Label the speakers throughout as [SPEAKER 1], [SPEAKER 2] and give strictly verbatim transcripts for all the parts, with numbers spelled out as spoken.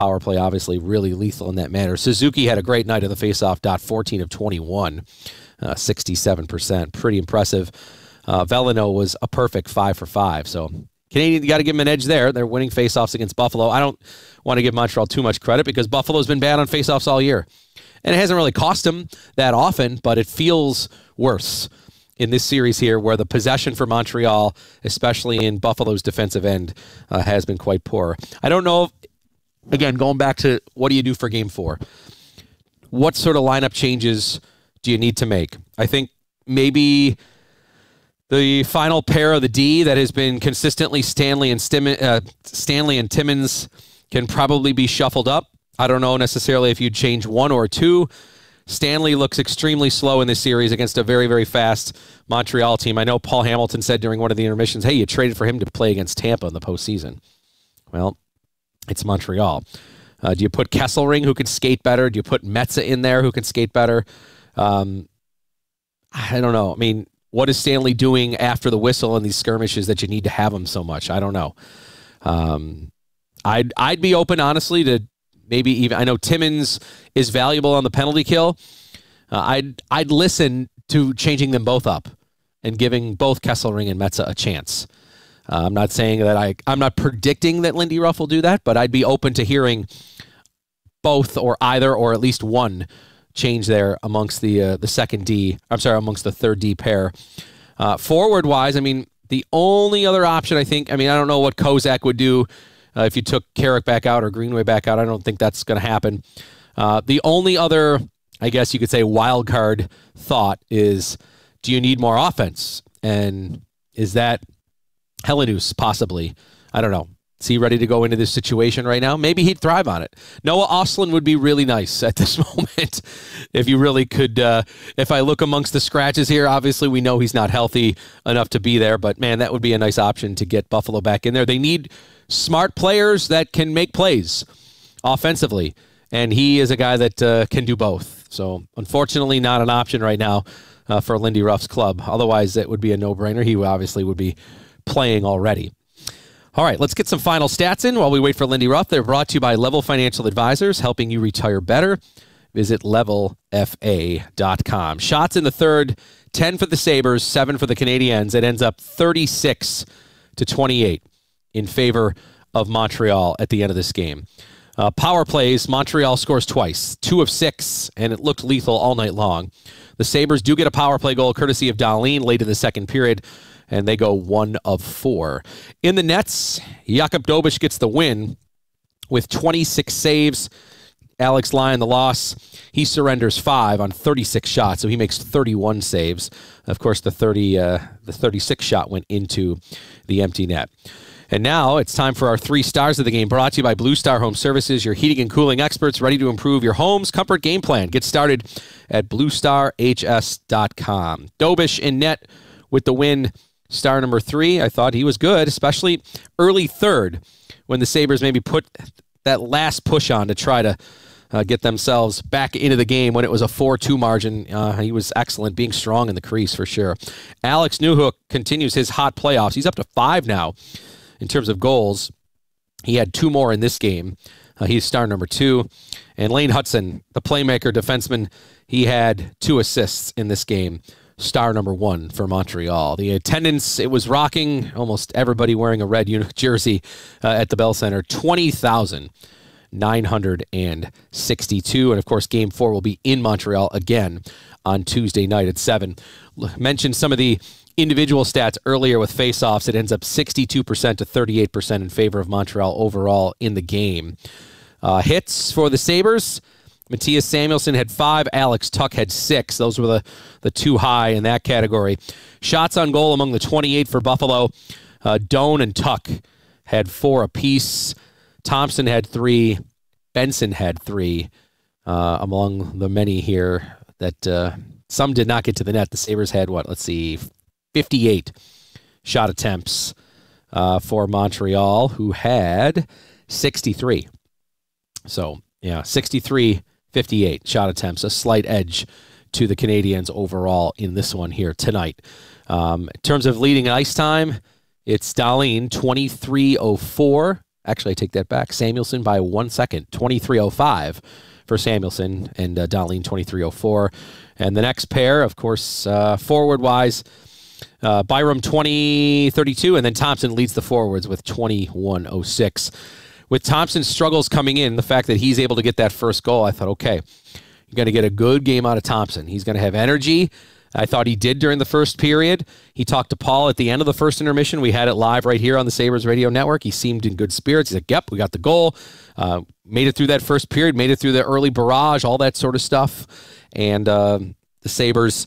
[SPEAKER 1] Power play, obviously, really lethal in that manner. Suzuki had a great night of the faceoff dot, fourteen of twenty-one, uh, sixty-seven percent. Pretty impressive. Uh, Veleno was a perfect five for five. So Canadian, you got to give them an edge there. They're winning faceoffs against Buffalo. I don't want to give Montreal too much credit because Buffalo's been bad on faceoffs all year. And it hasn't really cost them that often, but it feels worse in this series here where the possession for Montreal, especially in Buffalo's defensive end, uh, has been quite poor. I don't know if, again, going back to what do you do for game four? What sort of lineup changes do you need to make? I think maybe the final pair of the D that has been consistently Stanley and Stim- uh, Stanley and Timmins can probably be shuffled up. I don't know necessarily if you'd change one or two. Stanley looks extremely slow in this series against a very, very fast Montreal team. I know Paul Hamilton said during one of the intermissions, hey, you traded for him to play against Tampa in the postseason. Well, it's Montreal. Uh, do you put Kesselring, who can skate better? Do you put Metza in there, who can skate better? Um, I don't know. I mean, what is Stanley doing after the whistle in these skirmishes that you need to have him so much? I don't know. Um, I'd I'd be open, honestly, to maybe even. I know Timmins is valuable on the penalty kill. Uh, I'd I'd listen to changing them both up and giving both Kesselring and Metza a chance. Uh, I'm not saying that I, I'm not predicting that Lindy Ruff will do that, but I'd be open to hearing both or either or at least one change there amongst the uh, the second D. I'm sorry, amongst the third D pair. Uh, forward-wise, I mean, the only other option I think, I mean, I don't know what Kozak would do uh, if you took Carrick back out or Greenway back out. I don't think that's going to happen. Uh, the only other, I guess you could say, wild card thought is, do you need more offense? And is that Helenius, possibly? I don't know. Is he ready to go into this situation right now? Maybe he'd thrive on it. Noah Ostlund would be really nice at this moment if you really could. Uh, if I look amongst the scratches here, obviously we know he's not healthy enough to be there, but man, that would be a nice option to get Buffalo back in there. They need smart players that can make plays offensively, and he is a guy that uh, can do both. So unfortunately not an option right now uh, for Lindy Ruff's club. Otherwise, it would be a no-brainer. He obviously would be playing already. All right, let's get some final stats in while we wait for Lindy Ruff. They're brought to you by Level Financial Advisors, helping you retire better. Visit level f a dot com. Shots in the third, ten for the Sabres, seven for the Canadiens. It ends up thirty-six to twenty-eight in favor of Montreal at the end of this game. Uh, power plays, Montreal scores twice, two of six, and it looked lethal all night long. The Sabres do get a power play goal courtesy of Dahlin late in the second period, and they go one of four. In the nets, Jakub Dobeš gets the win with twenty-six saves. Alex Lyon, the loss, he surrenders five on thirty-six shots, so he makes thirty-one saves. Of course, the thirty, uh, the thirty-six shot went into the empty net. And now it's time for our three stars of the game, brought to you by Blue Star Home Services, your heating and cooling experts ready to improve your home's comfort game plan. Get started at blue star h s dot com. Dobeš in net with the win. Star number three, I thought he was good, especially early third when the Sabres maybe put that last push on to try to uh, get themselves back into the game when it was a four two margin. Uh, he was excellent, being strong in the crease for sure. Alex Newhook continues his hot playoffs. He's up to five now in terms of goals. He had two more in this game. Uh, he's star number two. And Lane Hutson, the playmaker defenseman, he had two assists in this game. Star number one for Montreal. The attendance, it was rocking. Almost everybody wearing a red uni- jersey uh, at the Bell Center. twenty thousand nine hundred sixty-two. And, of course, Game four will be in Montreal again on Tuesday night at seven. L- mentioned some of the individual stats earlier with faceoffs. It ends up sixty-two percent to thirty-eight percent in favor of Montreal overall in the game. Uh, hits for the Sabres. Matthias Samuelsson had five. Alex Tuch had six. Those were the, the two high in that category. Shots on goal among the twenty-eight for Buffalo. Uh, Doan and Tuch had four apiece. Thompson had three. Benson had three. Uh, among the many here that uh, some did not get to the net. The Sabres had, what, let's see, fifty-eight shot attempts uh, for Montreal, who had sixty-three. So, yeah, sixty-three fifty-eight shot attempts, a slight edge to the Canadiens overall in this one here tonight. Um, in terms of leading ice time, it's Dahlin, twenty-three oh four. Actually, I take that back. Samuelsson by one second, twenty-three oh five for Samuelsson, and uh, Dahlin twenty-three oh four. And the next pair, of course, uh, forward-wise, uh, Byram twenty thirty-two, and then Thompson leads the forwards with twenty-one oh six. With Thompson's struggles coming in, the fact that he's able to get that first goal, I thought, okay, you're going to get a good game out of Thompson. He's going to have energy. I thought he did during the first period. He talked to Paul at the end of the first intermission. We had it live right here on the Sabres Radio Network. He seemed in good spirits. He's like, yep, we got the goal. Uh, made it through that first period, made it through the early barrage, all that sort of stuff. And uh, the Sabres,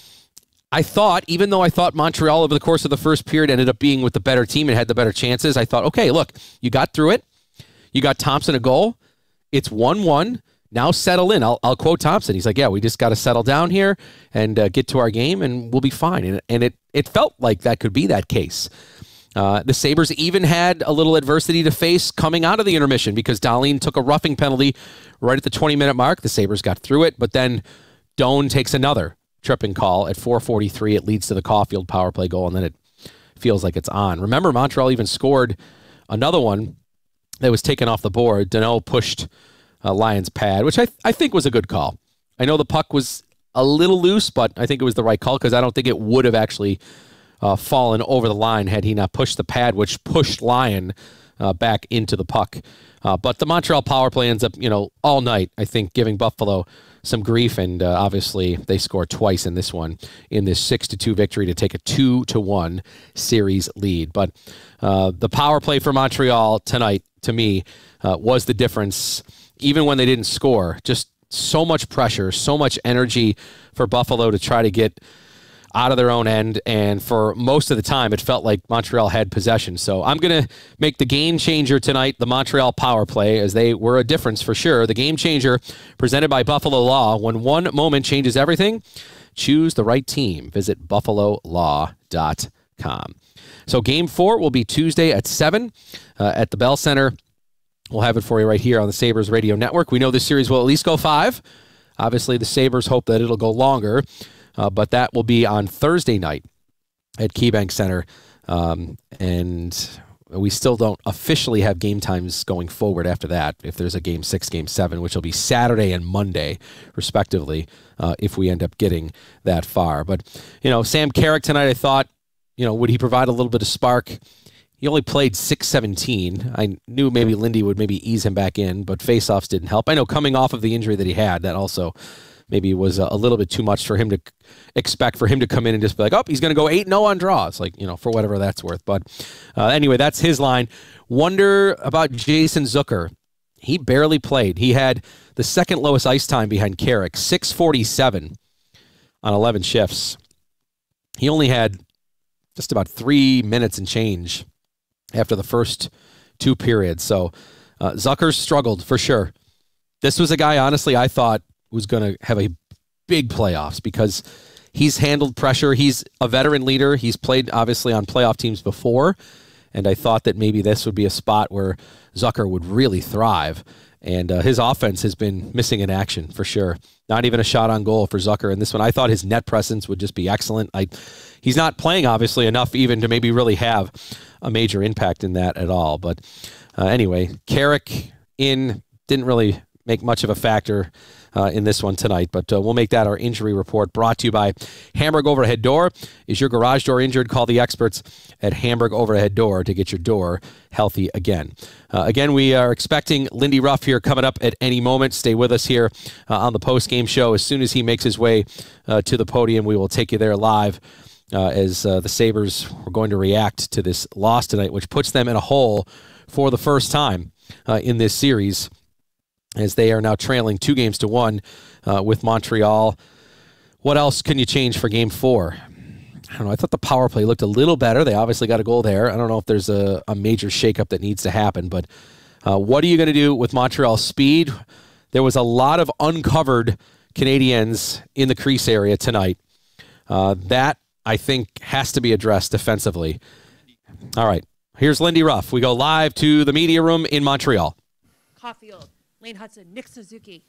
[SPEAKER 1] I thought, even though I thought Montreal over the course of the first period ended up being with the better team and had the better chances, I thought, okay, look, you got through it. You got Thompson a goal. It's one one. Now settle in. I'll, I'll quote Thompson. He's like, yeah, we just got to settle down here and uh, get to our game, and we'll be fine. And, and it, it felt like that could be that case. Uh, the Sabres even had a little adversity to face coming out of the intermission because Dahlin took a roughing penalty right at the twenty-minute mark. The Sabres got through it, but then Doan takes another tripping call at four forty-three. It leads to the Caulfield power play goal, and then it feels like it's on. Remember, Montreal even scored another one that was taken off the board. Danault pushed uh, Lyon's pad, which I, th- I think was a good call. I know the puck was a little loose, but I think it was the right call because I don't think it would have actually uh, fallen over the line had he not pushed the pad, which pushed Lyon uh, back into the puck. Uh, but the Montreal power play ends up, you know, all night, I think, giving Buffalo some grief, and uh, obviously they scored twice in this one, in this six to two victory to take a two to one series lead. But uh, the power play for Montreal tonight, to me, uh, was the difference, even when they didn't score. Just so much pressure, so much energy for Buffalo to try to get out of their own end, and for most of the time, it felt like Montreal had possession. So I'm going to make the game changer tonight the Montreal power play, as they were a difference for sure. The game changer presented by Buffalo Law. When one moment changes everything, choose the right team. Visit buffalo law dot com. So game four will be Tuesday at seven uh, at the Bell Center. We'll have it for you right here on the Sabres Radio Network. We know this series will at least go five. Obviously, the Sabres hope that it'll go longer. Uh, but that will be on Thursday night at KeyBank Center. Um, and we still don't officially have game times going forward after that, if there's a game six, game seven, which will be Saturday and Monday, respectively, uh, if we end up getting that far. But, you know, Sam Carrick tonight, I thought, you know, would he provide a little bit of spark? He only played six seventeen. I knew maybe Lindy would maybe ease him back in, but faceoffs didn't help. I know coming off of the injury that he had, that also maybe was a little bit too much for him to expect for him to come in and just be like, oh, he's going to go eight and oh on draws, like, you know, for whatever that's worth. But uh, anyway, that's his line. Wonder about Jason Zucker. He barely played. He had the second lowest ice time behind Carrick, six forty-seven on eleven shifts. He only had just about three minutes and change after the first two periods. So uh, Zucker struggled for sure. This was a guy, honestly, I thought was going to have a big playoffs because he's handled pressure. He's a veteran leader. He's played, obviously, on playoff teams before, and I thought that maybe this would be a spot where Zucker would really thrive. And uh, his offense has been missing in action for sure. Not even a shot on goal for Zucker in this one. I thought his net presence would just be excellent. I, he's not playing, obviously, enough even to maybe really have a major impact in that at all. But uh, anyway, Carrick in didn't really make much of a factor Uh, in this one tonight, but uh, we'll make that our injury report, brought to you by Hamburg Overhead Door. Is your garage door injured? Call the experts at Hamburg Overhead Door to get your door healthy again. Uh, again, we are expecting Lindy Ruff here coming up at any moment. Stay with us here uh, on the post-game show. As soon as he makes his way uh, to the podium, we will take you there live uh, as uh, the Sabres are going to react to this loss tonight, which puts them in a hole for the first time uh, in this series, as they are now trailing two games to one uh, with Montreal. What else can you change for game four? I don't know. I thought the power play looked a little better. They obviously got a goal there. I don't know if there's a, a major shakeup that needs to happen, but uh, what are you going to do with Montreal's speed? There was a lot of uncovered Canadians in the crease area tonight. Uh, that, I think, has to be addressed defensively. All right. Here's Lindy Ruff. We go live to the media room in Montreal.
[SPEAKER 2] Caulfield, Lane Hudson, Nick Suzuki.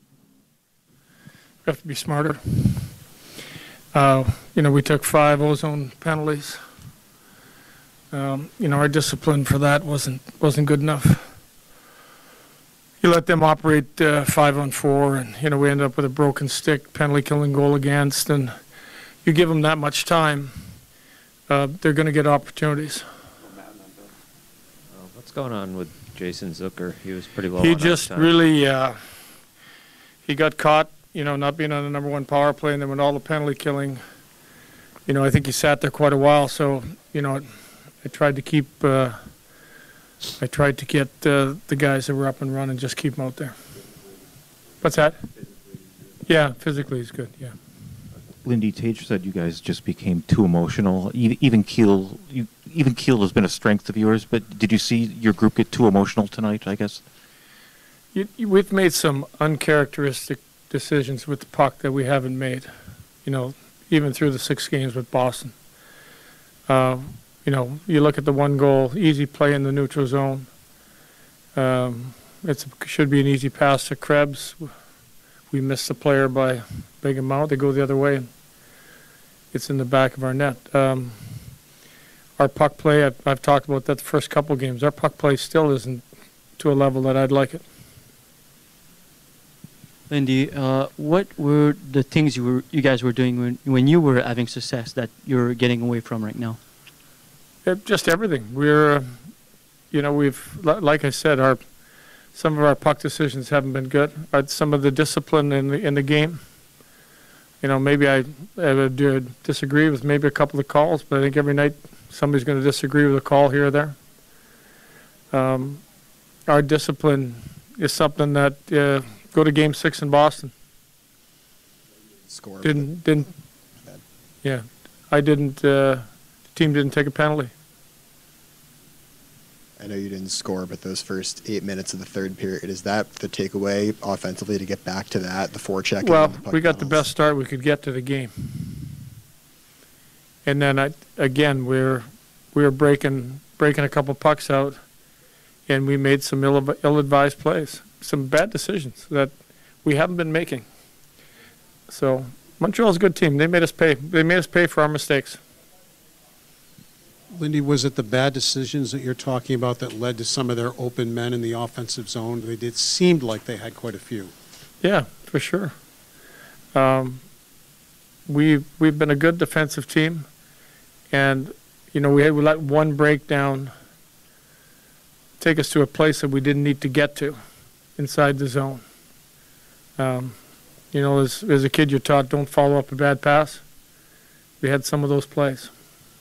[SPEAKER 3] We have to be smarter. Uh, you know, we took five ozone penalties. Um, you know, our discipline for that wasn't wasn't good enough. You let them operate uh, five on four, and you know we end up with a broken stick, penalty killing goal against, and you give them that much time, uh, they're going to get opportunities.
[SPEAKER 4] Uh, what's going on with Jason Zucker? He was pretty low.
[SPEAKER 3] He
[SPEAKER 4] on
[SPEAKER 3] just
[SPEAKER 4] that time.
[SPEAKER 3] really uh, he got caught, you know, not being on the number one power play, and then with all the penalty killing, you know, I think he sat there quite a while. So you know, I tried to keep. Uh, I tried to get uh, the guys that were up and running, just keep them out there. What's that? Yeah, physically he's good, yeah.
[SPEAKER 5] Lindy, Tage said you guys just became too emotional. E- Even Keel, you, even Keel has been a strength of yours, but did you see your group get too emotional tonight, I guess?
[SPEAKER 3] You, you, we've made some uncharacteristic decisions with the puck that we haven't made, you know, even through the six games with Boston. Um, You know, you look at the one goal, easy play in the neutral zone. Um, it should be an easy pass to Krebs. We missed the player by a big amount. They go the other way, and it's in the back of our net. Um, our puck play, I've, I've talked about that the first couple games. Our puck play still isn't to a level that I'd like it.
[SPEAKER 6] Lindy, uh, what were the things you were, you guys were doing when, when you were having success that you're getting away from right now?
[SPEAKER 3] It, just everything. We're, uh, you know, we've, li- like I said, our some of our puck decisions haven't been good. Uh, some of the discipline in the in the game. You know, maybe I, I would uh, disagree with maybe a couple of calls, but I think every night somebody's going to disagree with a call here or there. Um, our discipline is something that uh, go to Game Six in Boston.
[SPEAKER 7] Score.
[SPEAKER 3] Didn't didn't. Yeah, I didn't. Uh, Team didn't take a penalty.
[SPEAKER 7] I know you didn't score, but those first eight minutes of the third period, is that the takeaway offensively to get back to that, the forecheck?
[SPEAKER 3] Well,
[SPEAKER 7] and the puck
[SPEAKER 3] we got the
[SPEAKER 7] tunnels?
[SPEAKER 3] best start we could get to the game. And then, I, again, we're, we were breaking, breaking a couple pucks out, and we made some ill, ill-advised plays, some bad decisions that we haven't been making. So Montreal's a good team. They made us pay. They made us pay for our mistakes.
[SPEAKER 8] Lindy, was it the bad decisions that you're talking about that led to some of their open men in the offensive zone? They did seemed like they had quite a few.
[SPEAKER 3] Yeah, for sure. Um, we we've been a good defensive team, and you know we had, we let one breakdown take us to a place that we didn't need to get to inside the zone. Um, you know, as as a kid, you're taught don't follow up a bad pass. We had some of those plays.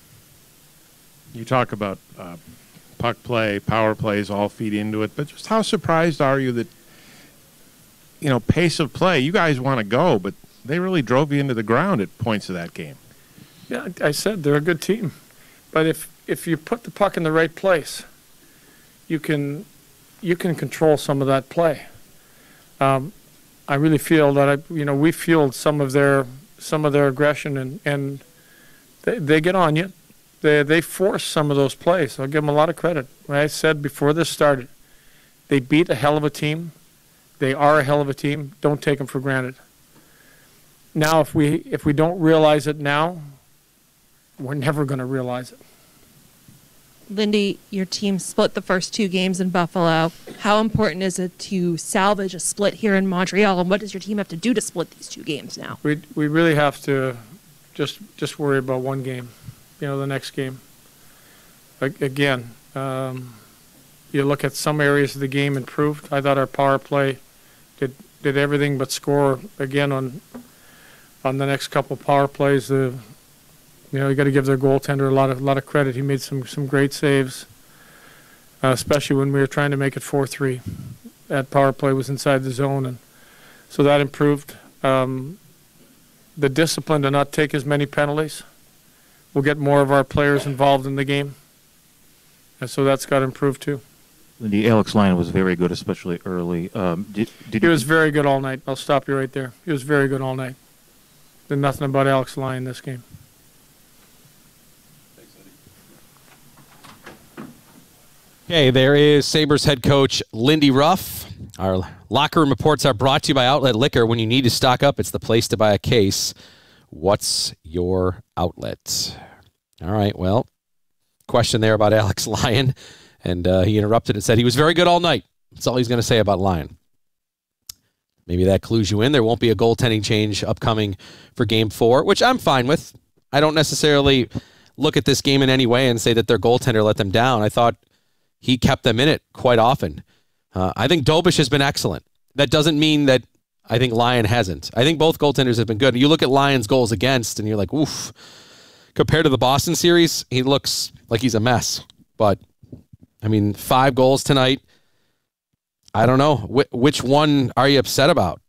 [SPEAKER 9] You talk about uh, puck play, power plays all feed into it, but just how surprised are you that, you know, pace of play, you guys want to go, but they really drove you into the ground at points of that game?
[SPEAKER 3] Yeah, I said they're a good team. But if, if you put the puck in the right place, you can you can control some of that play. Um, I really feel that I you know we fueled some of their some of their aggression and, and they, they get on you. They they force some of those plays. I'll give them a lot of credit. Like I said before this started, they beat a hell of a team. They are a hell of a team. Don't take them for granted. Now, if we if we don't realize it now, we're never going to realize it.
[SPEAKER 2] Lindy, your team split the first two games in Buffalo. How important is it to salvage a split here in Montreal, and what does your team have to do to split these two games now?
[SPEAKER 3] We we really have to just just worry about one game. You know, the next game. Again, um, you look at some areas of the game improved. I thought our power play did did everything but score again on on the next couple power plays. The you know you got to give their goaltender a lot of lot of credit. He made some some great saves, uh, especially when we were trying to make it four three. That power play was inside the zone, and so that improved. Um, the discipline to not take as many penalties. We'll get more of our players involved in the game, and so that's got improved too.
[SPEAKER 5] Lindy, Alex Lyon was very good, especially early. Um, did, did
[SPEAKER 3] He
[SPEAKER 5] you
[SPEAKER 3] was very good all night. I'll stop you right there. He was very good all night. There's nothing about Alex Lyon this game.
[SPEAKER 1] Okay, there is Sabres head coach Lindy Ruff. Our locker room reports are brought to you by Outlet Liquor. When you need to stock up, it's the place to buy a case. What's your outlet? All right, well, question there about Alex Lyon, and uh, he interrupted and said he was very good all night. That's all he's going to say about Lyon. Maybe that clues you in. There won't be a goaltending change upcoming for game four, which I'm fine with. I don't necessarily look at this game in any way and say that their goaltender let them down. I thought he kept them in it quite often. Uh, I think Dobish has been excellent. That doesn't mean that I think Lyon hasn't. I think both goaltenders have been good. You look at Lyon's goals against, and you're like, oof. Compared to the Boston series, he looks like he's a mess. But, I mean, five goals tonight. I don't know. Wh- which one are you upset about?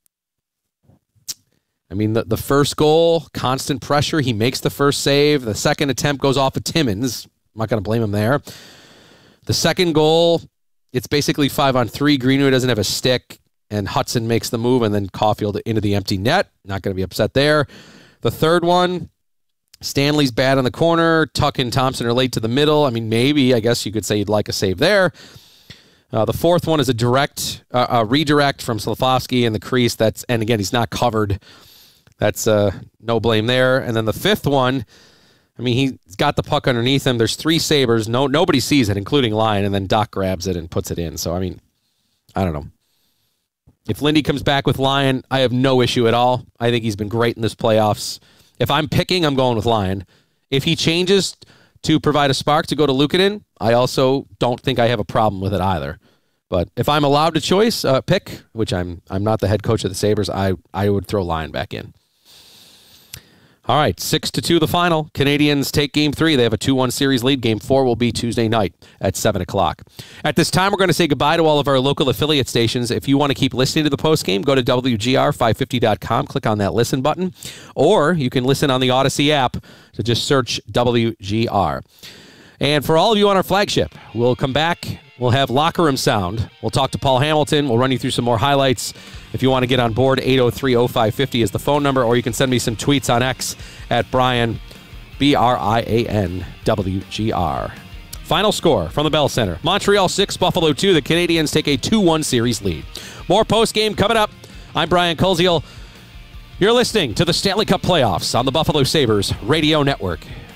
[SPEAKER 1] I mean, the, the first goal, constant pressure. He makes the first save. The second attempt goes off of Timmins. I'm not going to blame him there. The second goal, it's basically five on three. Greenwood doesn't have a stick, and Hudson makes the move, and then Caulfield into the empty net. Not going to be upset there. The third one, Stanley's bad in the corner. Tuck and Thompson are late to the middle. I mean, maybe, I guess you could say you'd like a save there. Uh, the fourth one is a direct, uh, a redirect from Slafkovsky in the crease. That's, and again, he's not covered. That's uh, no blame there. And then the fifth one, I mean, he's got the puck underneath him. There's three Sabres. No, nobody sees it, including Lyon, and then Doc grabs it and puts it in. So, I mean, I don't know. If Lindy comes back with Lyon, I have no issue at all. I think he's been great in this playoffs. If I'm picking, I'm going with Lyon. If he changes to provide a spark to go to Luukkonen, I also don't think I have a problem with it either. But if I'm allowed to choice uh, pick, which I'm I'm not the head coach of the Sabres, I, I would throw Lyon back in. All right, six to two the final. Canadians take game three. They have a two one series lead. Game four will be Tuesday night at seven o'clock. At this time, we're going to say goodbye to all of our local affiliate stations. If you want to keep listening to the postgame, go to W G R five fifty dot com, click on that listen button, or you can listen on the Odyssey app to just search W G R. And for all of you on our flagship, we'll come back. We'll have Locker Room Sound. We'll talk to Paul Hamilton. We'll run you through some more highlights. If you want to get on board, eight oh three oh five fifty is the phone number, or you can send me some tweets on X at Brian, B R I A N W G R. Final score from the Bell Center. Montreal six, Buffalo two. The Canadians take a two one series lead. More postgame coming up. I'm Brian Koziel. You're listening to the Stanley Cup Playoffs on the Buffalo Sabres Radio Network.